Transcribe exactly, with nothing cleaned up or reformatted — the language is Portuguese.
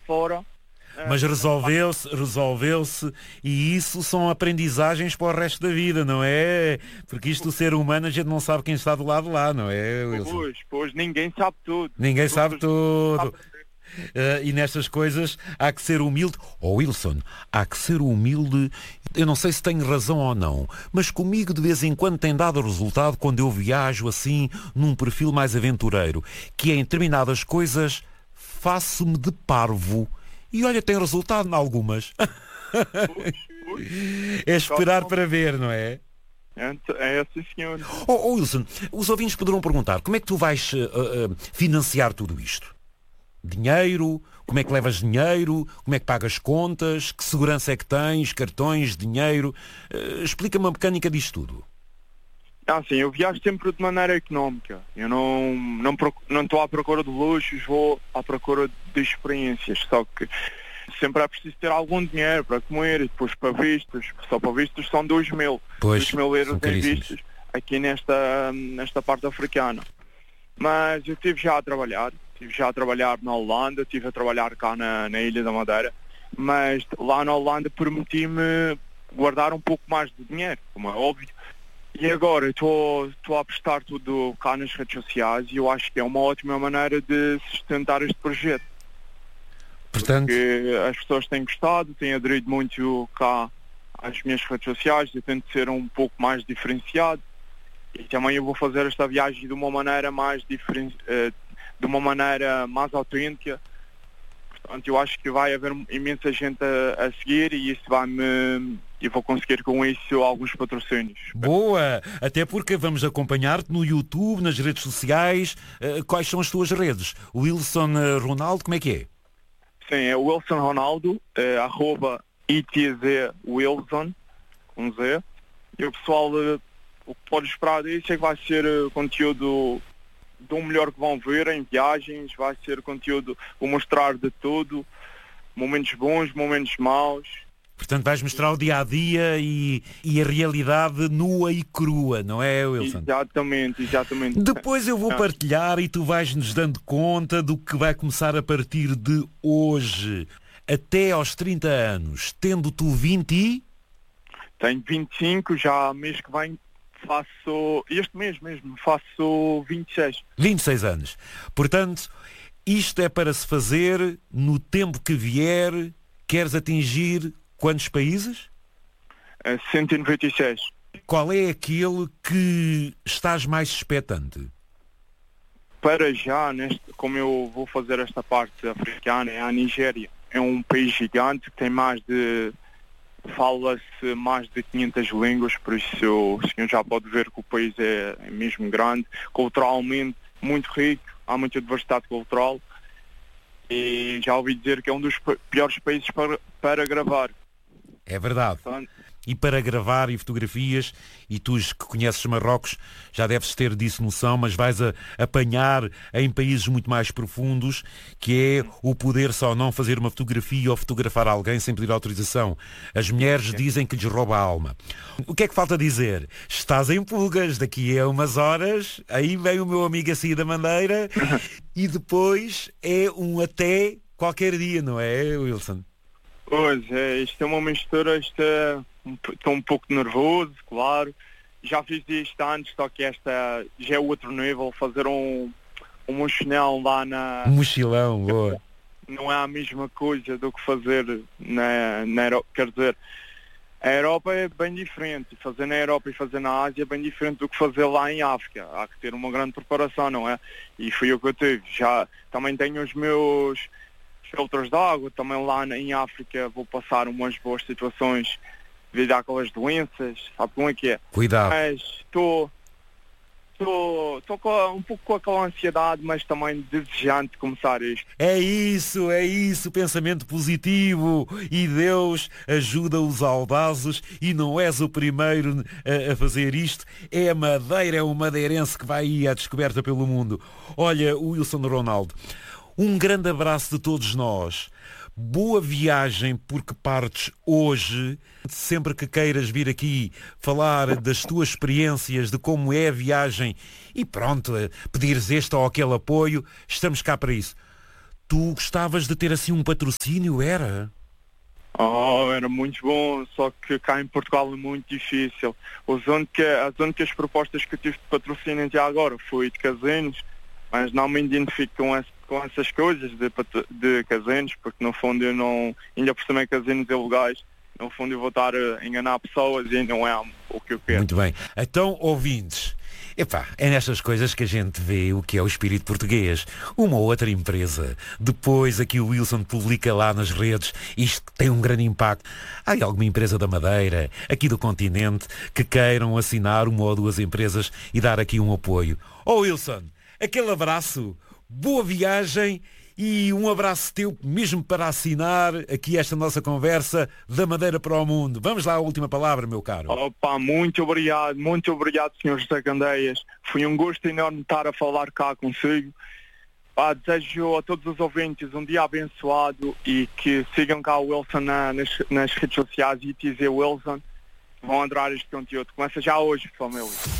fora. Mas resolveu-se, resolveu-se, e isso são aprendizagens para o resto da vida, não é? Porque isto, o ser humano, a gente não sabe quem está do lado de lá, não é, Wilson? Pois, pois, ninguém sabe tudo. Ninguém Todos sabe tudo. sabem. Uh, e nestas coisas há que ser humilde. Oh, Wilson, há que ser humilde. Eu não sei se tenho razão ou não, mas comigo de vez em quando tem dado resultado quando eu viajo assim num perfil mais aventureiro, que é em determinadas coisas faço-me de parvo. E olha, tem resultado em algumas. Pois, pois. É esperar para ver, não é? É, é assim, senhor. Oh, oh, Wilson, os ouvintes poderão perguntar, como é que tu vais uh, uh, financiar tudo isto? Dinheiro? Como é que levas dinheiro? Como é que pagas contas? Que segurança é que tens? Cartões? Dinheiro? Uh, explica-me a mecânica disto tudo. Ah, sim, eu viajo sempre de maneira económica. Eu não não proc- não estou à procura de luxos, vou à procura de experiências. Só que sempre é preciso ter algum dinheiro para comer e depois para vistas. Só para vistas são dois mil. Pois, dois mil euros são em caríssimos. vistas aqui nesta, nesta parte africana. Mas eu estive já a trabalhar. Estive já a trabalhar na Holanda, estive a trabalhar cá na, na Ilha da Madeira. Mas lá na Holanda permiti-me guardar um pouco mais de dinheiro, como é óbvio. E agora estou a apostar tudo cá nas redes sociais e eu acho que é uma ótima maneira de sustentar este projeto. Portanto, Porque as pessoas têm gostado, têm aderido muito cá às minhas redes sociais, eu tento ser um pouco mais diferenciado e também eu vou fazer esta viagem de uma maneira mais diferen... de uma maneira mais autêntica. Portanto, eu acho que vai haver imensa gente a, a seguir e isso vai-me... e vou conseguir com isso alguns patrocínios. boa! Até porque vamos acompanhar-te no YouTube, nas redes sociais. Uh, quais são as tuas redes? Wilson uh, Ronaldo, como é que é? Sim, é Wilson Ronaldo, é, arroba itzwilson, com Z. E o pessoal, uh, o que pode esperar disso é que vai ser uh, conteúdo do melhor que vão ver em viagens, vai ser conteúdo, vou mostrar de tudo, momentos bons, momentos maus. Portanto, vais mostrar o dia-a-dia e, e a realidade nua e crua, não é, Wilson? Exatamente, exatamente. Depois eu vou partilhar e tu vais-nos dando conta do que vai começar a partir de hoje. Até aos trinta anos, tendo tu vinte e... Tenho vinte e cinco, já mês que vem faço, este mês mesmo, faço vinte e seis. vinte e seis anos. Portanto, isto é para se fazer no tempo que vier. Queres atingir quantos países? É cento e noventa e seis. Qual é aquele que estás mais expectante? Para já, neste, como eu vou fazer esta parte africana, é a Nigéria. É um país gigante que tem mais de... fala-se mais de quinhentas línguas, por isso o senhor já pode ver que o país é, é mesmo grande, culturalmente muito rico, há muita diversidade cultural e já ouvi dizer que é um dos piores países para, para gravar. É verdade. Portanto, E para gravar e fotografias, e tu que conheces Marrocos já deves ter disso noção, mas vais a apanhar em países muito mais profundos, que é o poder só não fazer uma fotografia ou fotografar alguém sem pedir autorização. As mulheres dizem que lhes rouba a alma. O que é que falta dizer? Estás em pulgas, daqui a umas horas, aí vem o meu amigo a sair da Madeira, e depois é um até qualquer dia, não é, Wilson? pois é, isto é uma mistura, isto é... Estou um pouco nervoso, claro. Já fiz isto antes, só que esta já é outro nível. Fazer um, um mochilão lá na... Um mochilão, boa. Não é a mesma coisa do que fazer na, na Europa. Quer dizer, a Europa é bem diferente. Fazer na Europa e fazer na Ásia é bem diferente do que fazer lá em África. Há que ter uma grande preparação, não é? E foi o que eu tive. Já também tenho os meus filtros de água. Também lá em África vou passar umas boas situações devido àquelas doenças, sabe como é que é? Cuidado. Mas estou estou um pouco com aquela ansiedade, mas também desejante de começar isto. É isso, é isso, pensamento positivo, e Deus ajuda os audazes, e não és o primeiro a, a fazer isto, é a Madeira, é o madeirense que vai aí à descoberta pelo mundo. Olha, o Wilson Ronaldo, um grande abraço de todos nós. Boa viagem, porque partes hoje. Sempre que queiras vir aqui falar das tuas experiências, de como é a viagem e pronto, pedires este ou aquele apoio, estamos cá para isso. tu gostavas de ter assim um patrocínio, era? Oh, era muito bom, só que cá em Portugal é muito difícil. Os única, as únicas propostas que eu tive de patrocínio até agora foi de casinos, mas não me identifico com, esse, com essas coisas de, de casinos, porque no fundo eu não, ainda por cima casinos ilegais, no fundo eu vou estar a enganar pessoas e não é o que eu quero. Muito bem. Então, ouvintes, epá, é nestas coisas que a gente vê o que é o espírito português. Uma ou outra empresa. Depois aqui o Wilson publica lá nas redes. Isto tem um grande impacto. Há alguma empresa da Madeira, aqui do continente, que queiram assinar uma ou duas empresas e dar aqui um apoio. Oh Wilson, aquele abraço, boa viagem e um abraço teu mesmo para assinar aqui esta nossa conversa da Madeira para o Mundo. Vamos lá à última palavra, meu caro. Opa, muito obrigado, muito obrigado, senhor José Candeias. Foi um gosto enorme estar a falar cá consigo. Pá, desejo a todos os ouvintes um dia abençoado e que sigam cá o Wilson na, nas, nas redes sociais e dizer Wilson. Vão adorar este conteúdo. Começa já hoje, família.